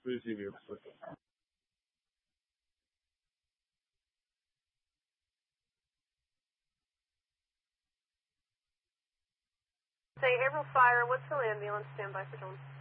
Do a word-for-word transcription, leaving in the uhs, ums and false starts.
esclusivi per questo. Say Haverhill Fire, what's the ambulance? Stand by for John.